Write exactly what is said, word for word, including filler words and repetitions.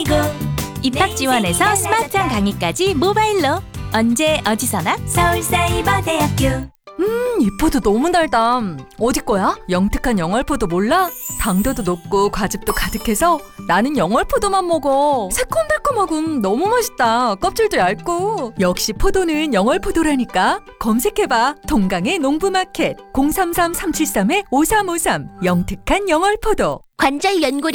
입학 지원에서 스마트한 강의까지 모바일로 언제 어디서나 서울사이버대학교. 음, 이 포도 너무 달다. 어디 거야? 영특한 영월포도 몰라? 당도도 높고 과즙도 가득해서 나는 영월포도만 먹어. 새콤달콤하군. 너무 맛있다. 껍질도 얇고. 역시 포도는 영월포도라니까. 검색해봐. 동강의 농부마켓 공삼삼 삼칠삼 오삼오삼 영특한 영월포도. 관절 연골